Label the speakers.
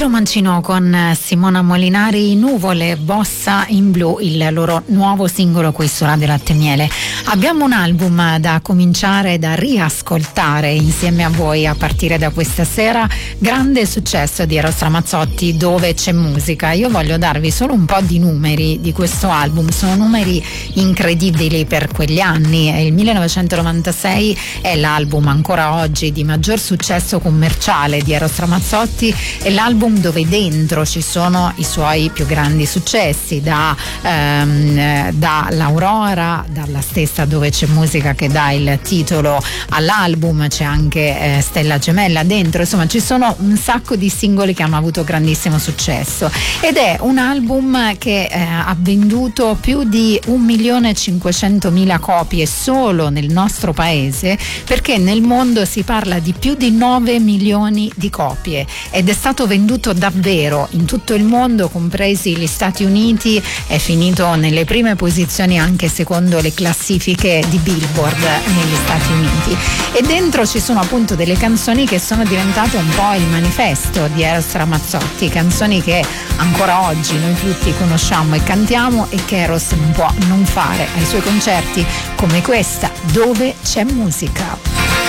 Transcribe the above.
Speaker 1: Piero Mancino con Simona Molinari, Nuvole, Bossa in blu, il loro nuovo singolo qui su Radio Latte e Miele. Abbiamo un album da cominciare, da riascoltare insieme a voi a partire da questa sera, grande successo di Eros Ramazzotti, Dove c'è musica. Io voglio darvi solo un po' di numeri di questo album, sono numeri incredibili per quegli anni. Il 1996 è l'album ancora oggi di maggior successo commerciale di Eros Ramazzotti, è l'album dove dentro ci sono i suoi più grandi successi, da l'Aurora, dalla stessa Dove c'è musica che dà il titolo all'album, c'è anche Stella Gemella dentro, insomma ci sono un sacco di singoli che hanno avuto grandissimo successo ed è un album che ha venduto più di 1.500.000 copie solo nel nostro paese, perché nel mondo si parla di più di 9 milioni di copie ed è stato venduto davvero in tutto il mondo, compresi gli Stati Uniti, è finito nelle prime posizioni anche secondo le classifiche di Billboard negli Stati Uniti, e dentro ci sono appunto delle canzoni che sono diventate un po' il manifesto di Eros Ramazzotti, canzoni che ancora oggi noi tutti conosciamo e cantiamo e che Eros non può non fare ai suoi concerti, come questa, Dove c'è musica.